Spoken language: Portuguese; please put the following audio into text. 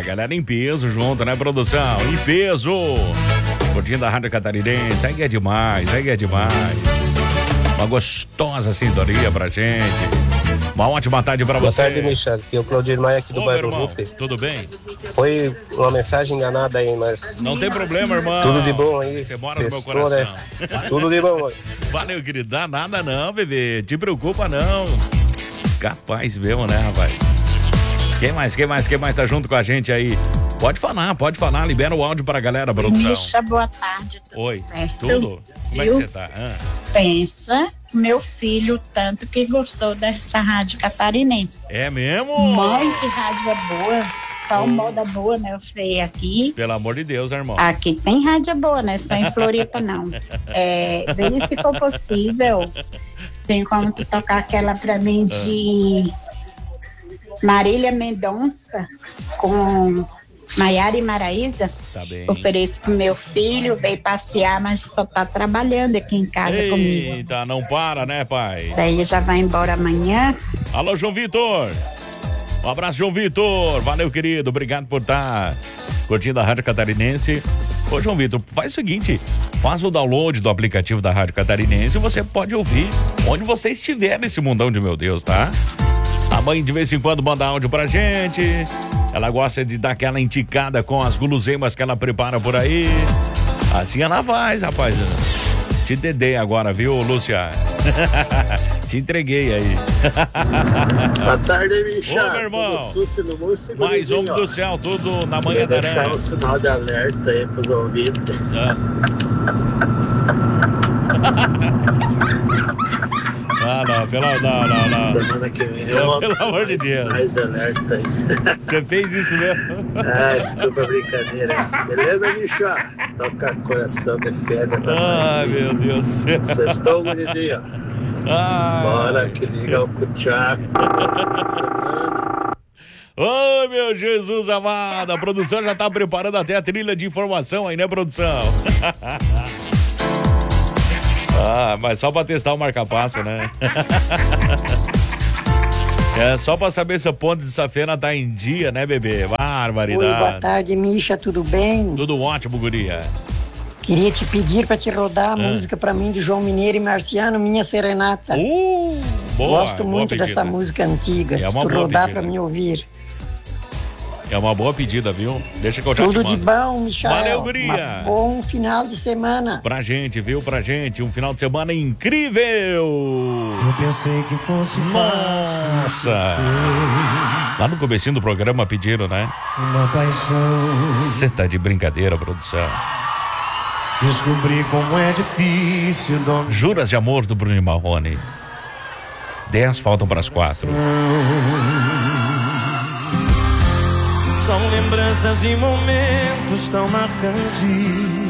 galera em peso junto, né, produção? Em peso. Curtindo a Rádio Catarinense. Aí é demais, aí é demais. Uma gostosa sintonia pra gente. Uma ótima tarde pra você. Boa tarde, Michel. Aqui é o Claudir Maia aqui do bairro Rufe. Tudo bem? Foi uma mensagem enganada aí, mas... Não tem problema, irmão. Tudo de bom aí. Você mora no meu coração. Né? Tudo de bom. Valeu, querido. Dá nada não, bebê. Te preocupa não. Capaz mesmo, né, rapaz? Quem mais tá junto com a gente aí? Pode falar. Libera o áudio pra galera, produção. Misha, boa tarde. Tudo Oi, certo? tudo? Como é que você tá? Pensa, meu filho, tanto que gostou dessa rádio catarinense. É mesmo? Mãe, que rádio é boa. Só moda boa, né? Eu falei aqui. Pelo amor de Deus, irmão. Aqui tem rádio boa, né? Só em Floripa, não. Bem, se for possível, tem como tu tocar aquela pra mim de Marília Mendonça com Maiara e Maraísa. Tá bem. Ofereço pro meu filho, veio passear, mas só tá trabalhando aqui em casa comigo. Eita, não para, né, pai? Daí já vai embora amanhã. Alô, João Vitor. Um abraço, João Vitor. Valeu, querido. Obrigado por estar curtindo a Rádio Catarinense. Ô, João Vitor, faz o seguinte. Faz o download do aplicativo da Rádio Catarinense e você pode ouvir onde você estiver nesse mundão de meu Deus, tá? A mãe de vez em quando manda áudio pra gente. Ela gosta de dar aquela enticada com as guloseimas que ela prepara por aí. Assim ela faz, rapaz. Te dedei agora, viu, Lúcia? Te entreguei aí. Boa tarde, Michel. Ô, meu irmão. Mais homem do céu, tudo na manhã da aranha. Deixar um sinal de alerta aí pros ouvintes. Não. Semana que vem eu pelo amor de Deus. Mais de alerta aí. Você fez isso mesmo? Desculpa a brincadeira. Beleza, Michel? Toca coração de pedra pra nós. Meu Deus do céu. Vocês estão bonitinhos. Bora que liga o Cuchaco. Fim de semana. Ô, meu Jesus amado, a produção já tá preparando até a trilha de informação aí, né, produção? Mas só pra testar o marca-passo, né? É só pra saber se a ponte de safena tá em dia, né, bebê? Barbaridade. Oi, boa tarde, Misha, tudo bem? Tudo ótimo, guria. Queria te pedir pra te rodar a música pra mim de João Mineiro e Marciano, Minha Serenata. Boa, gosto muito dessa música antiga, se tu rodar pra mim ouvir. É uma boa pedida, viu? Deixa que eu já te mando. Tudo de bom, Michael. Valeu, guria. Bom final de semana. Pra gente, viu? Pra gente. Um final de semana incrível. Eu pensei que fosse Nossa. Lá no comecinho do programa pediram, né? Uma paixão. Você tá de brincadeira, produção. Descobri como é difícil. Juras de Amor do Bruno Marrone. 10 faltam pras 4. São lembranças e momentos tão marcantes